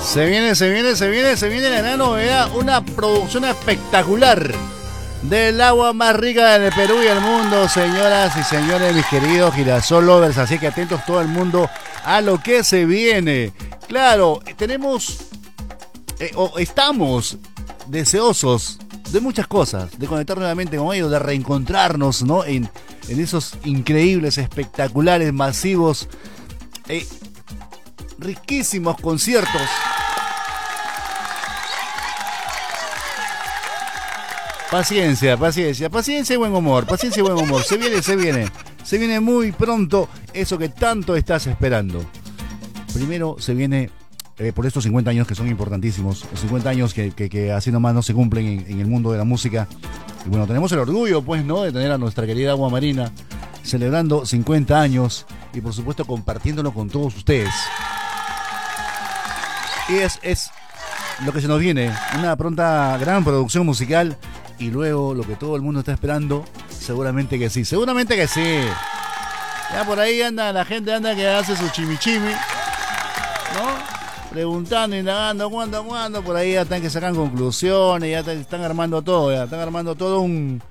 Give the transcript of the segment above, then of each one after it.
Se viene la gran novedad, una producción espectacular del agua más rica del Perú y el mundo, señoras y señores, mis queridos Girasol Lovers, así que atentos todo el mundo a lo que se viene. Claro, estamos deseosos de muchas cosas, de conectar nuevamente con ellos, de reencontrarnos, ¿no? En esos increíbles, espectaculares, masivos, riquísimos conciertos. Paciencia y buen humor, Se viene muy pronto eso que tanto estás esperando. Primero se viene por estos 50 años que son importantísimos, los 50 años que así nomás no se cumplen en el mundo de la música. Y bueno, tenemos el orgullo, pues, ¿no?, de tener a nuestra querida Agua Marina celebrando 50 años y por supuesto compartiéndolo con todos ustedes. Y es lo que se nos viene, una pronta gran producción musical. Y luego lo que todo el mundo está esperando, seguramente que sí. Ya por ahí anda la gente que hace su chimichimi, ¿no? Preguntando, indagando, ¿cuándo? Por ahí ya están que sacan conclusiones, ya están armando todo, están armando todo un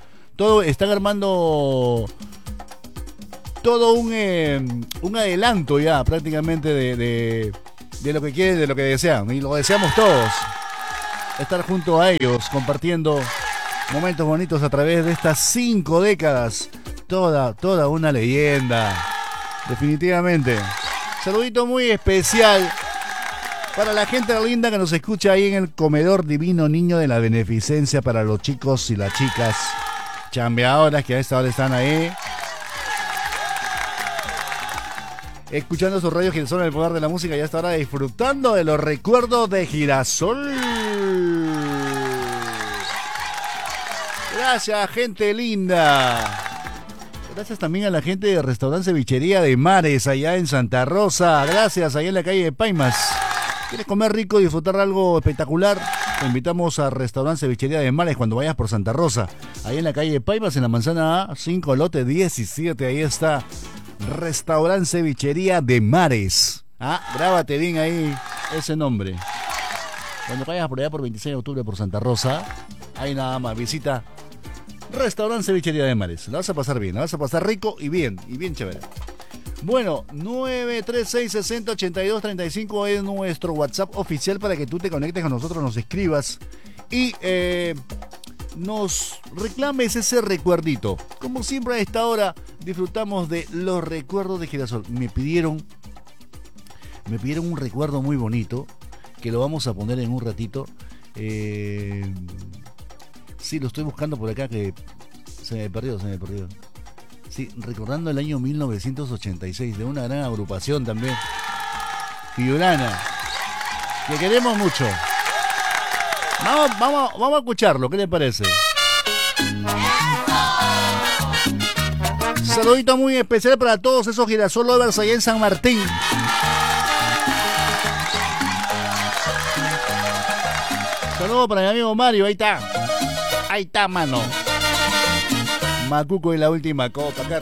adelanto ya prácticamente de lo que quieren, de lo que desean. Y lo deseamos todos, estar junto a ellos, compartiendo momentos bonitos a través de estas 5 décadas. Toda una leyenda, definitivamente. Saludito muy especial para la gente linda que nos escucha ahí en el comedor Divino Niño de la Beneficencia, para los chicos y las chicas chambeadoras que a esta hora están ahí escuchando sus radios Girasol en el poder de la música, y a esta hora disfrutando de los recuerdos de Girasol. Gracias, gente linda. Gracias también a la gente de Restaurante Cevichería de Mares, allá en Santa Rosa. Gracias, allá en la calle de Paimas. ¿Quieres comer rico y disfrutar algo espectacular? Te invitamos a Restaurante Cevichería de Mares cuando vayas por Santa Rosa. Ahí en la calle de Paimas, en la manzana A, 5 lote 17. Ahí está Restaurante Cevichería de Mares. Grábate bien ahí ese nombre. Cuando vayas por allá por 26 de octubre por Santa Rosa, ahí nada más, visita Restaurante Cevichería de Mares. La vas a pasar bien, la vas a pasar rico y bien chévere. Bueno, 936608235 es nuestro WhatsApp oficial para que tú te conectes con nosotros, nos escribas y nos reclames ese recuerdito. Como siempre a esta hora disfrutamos de los recuerdos de Girasol. Me pidieron un recuerdo muy bonito que lo vamos a poner en un ratito. Sí, lo estoy buscando por acá, que se me perdió. Sí, recordando el año 1986, de una gran agrupación también, piurana, que queremos mucho. Vamos a escucharlo, ¿qué le parece? Saludito muy especial para todos esos Girasol Lovers allá en San Martín. Saludos para mi amigo Mario, ahí está, mano. Macuco y la última copa.